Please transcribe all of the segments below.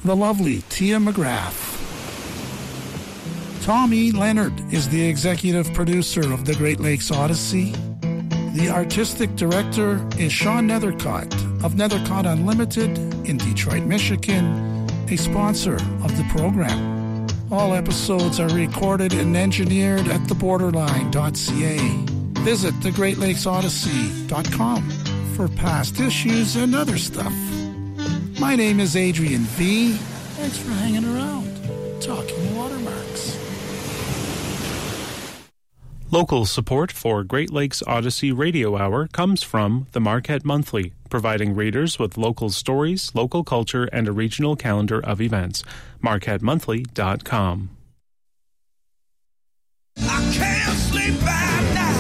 the lovely Tia McGrath. Tom E. Leonard is the executive producer of the Great Lakes Odyssey. The artistic director is Sean Nethercott of Nethercott Unlimited in Detroit, Michigan, a sponsor of the program. All episodes are recorded and engineered at theborderline.ca. Visit thegreatlakesodyssey.com for past issues and other stuff. My name is Adrian V. Thanks for hanging around. Talking Watermarks. Local support for Great Lakes Odyssey Radio Hour comes from the Marquette Monthly, providing readers with local stories, local culture, and a regional calendar of events. MarquetteMonthly.com. I can't sleep at night.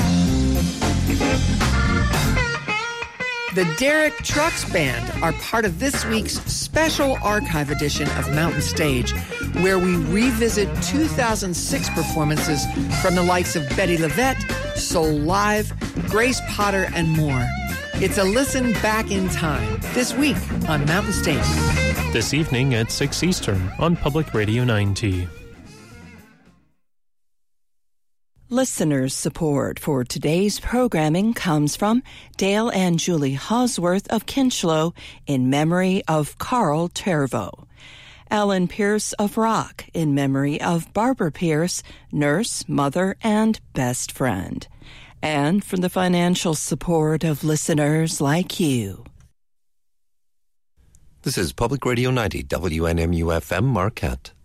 The Derek Trucks Band are part of this week's special archive edition of Mountain Stage, where we revisit 2006 performances from the likes of Betty LaVette, Soul Live, Grace Potter, and more. It's a listen back in time this week on Mountain Stage. This evening at 6 Eastern on Public Radio 9T. Listeners' support for today's programming comes from Dale and Julie Hosworth of Kinchlow in memory of Carl Tervo. Alan Pierce of Rock in memory of Barbara Pierce, nurse, mother, and best friend. And for the financial support of listeners like you. This is Public Radio 90, WNMU-FM Marquette.